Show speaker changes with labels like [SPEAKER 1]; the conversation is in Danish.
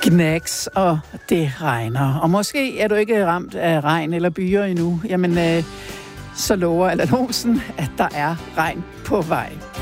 [SPEAKER 1] Knacks, og det regner. Og måske er du ikke ramt af regn eller byer endnu. Jamen, så lover Allan Olsen, at der er regn på vej.